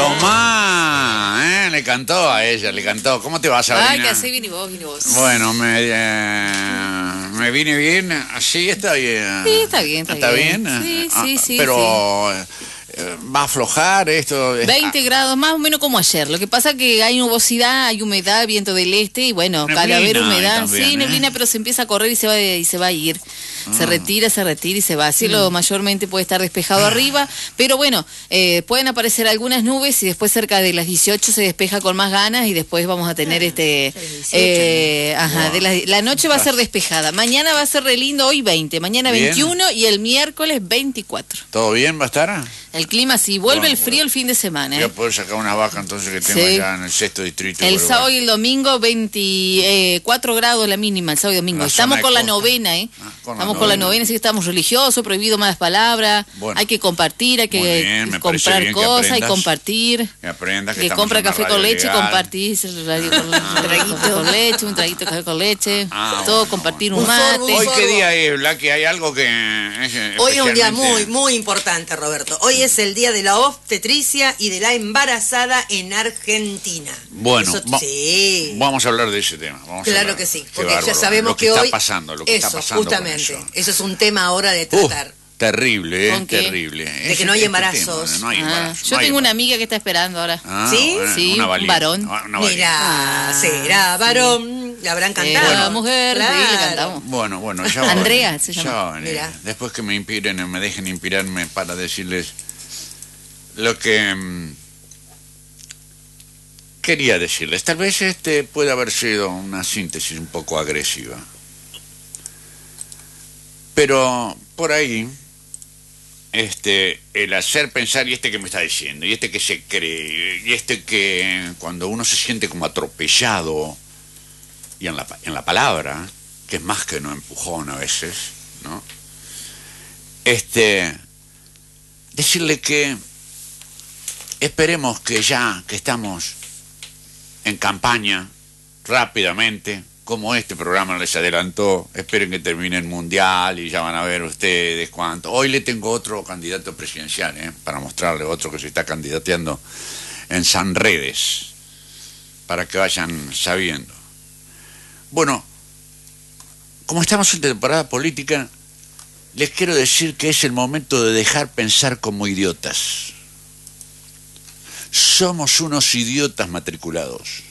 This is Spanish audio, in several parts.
Tomá, le cantó a ella, le cantó. ¿Cómo te vas, Sabrina? Ay, que así vine vos. Bueno, me vine bien, así está bien. Sí, está bien. ¿Está bien? Sí. Pero va a aflojar esto. 20 grados, más o menos como ayer. Lo que pasa que hay nubosidad, hay humedad, viento del este y bueno, Neblina, al haber humedad, también, sí, neblina, pero se empieza a correr y se va a ir. Se retira y se va. Cielo mayormente puede estar despejado arriba, pero bueno, pueden aparecer algunas nubes y después cerca de las 18 se despeja con más ganas y después vamos a tener la noche va a ser despejada. Mañana va a ser re lindo, hoy 20, mañana Bien. 21 y el miércoles 24. ¿Todo bien va a estar? El clima sí, vuelve Bueno, el frío el fin de semana. Voy a poder sacar una vaca entonces que tengo allá en el 6º distrito. El sábado y el domingo 24 grados la mínima, el sábado y domingo. Estamos con la novena, Estamos con la novena, así que estamos religiosos, prohibido malas palabras, hay que compartir, hay que comprar cosas y compartir. Que compra café con leche y compartir un traguito con leche, un traguito de café con leche, todo compartir un mate. ¿Hoy qué día es, Blacky? ¿Hay algo que Hoy es un día muy, muy importante, Roberto. Hoy es el día de la obstetricia y de la embarazada en Argentina. Bueno, sí. Vamos a hablar de ese tema. Claro que sí, porque ya sabemos que hoy... lo que está pasando justamente, eso es un tema ahora de tratar. Terrible, terrible. De que no hay embarazos. No hay embarazos. Yo tengo una amiga que está esperando ahora. ¿Sí? Bueno, sí, un varón. Mira, será varón. Le habrán cantado. Era mujer, claro. sí, le cantamos. Bueno, ya va. Andrea se llama. Después que me dejen inspirarme para decirles lo que quería decirles. Tal vez puede haber sido una síntesis un poco agresiva. Pero por ahí, el hacer pensar, y que me está diciendo, y que se cree, y que cuando uno se siente como atropellado, y en la palabra, que es más que no empujón a veces, ¿no? Decirle que esperemos que ya que estamos en campaña, rápidamente, como este programa les adelantó, esperen que termine el Mundial y ya van a ver ustedes cuánto. Hoy le tengo otro candidato presidencial, para mostrarle otro que se está candidateando en San Redes, para que vayan sabiendo. Bueno, como estamos en temporada política, les quiero decir que es el momento de dejar pensar como idiotas. Somos unos idiotas matriculados.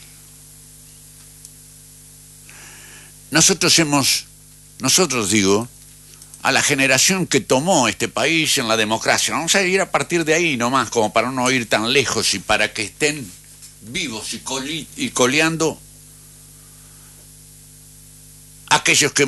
Nosotros digo, a la generación que tomó este país en la democracia, vamos a ir a partir de ahí nomás, como para no ir tan lejos y para que estén vivos y coleando aquellos que